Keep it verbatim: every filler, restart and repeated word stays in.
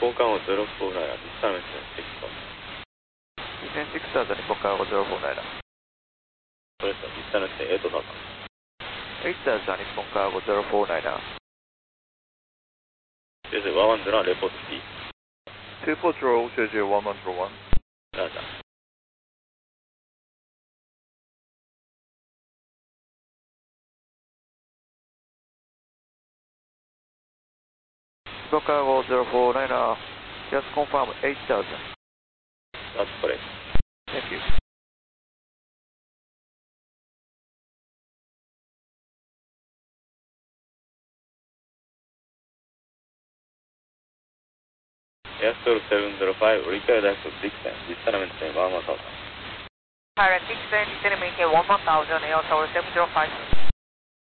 交換をゼロフォーナイン、実際のメッセージテキスト。 Descend six thousand, Nippon Cargo zero four nine. それです実際のメッセージエイトサウザン。 eight thousand, Nippon Cargo zero four nine. 先生、ワンワンゼロはレポート T。 two four zero, 谢谢one one zero one。 なんだ。 Nippon Cargo zero four nine, just confirm eight thousand. That's correct. Thank you. Airstore seven zero five, repair direct to Dixon,実際のメッセージワンワンサウザン。 Direct Dixon, descend maintain one one thousand, Airstore seven zero five.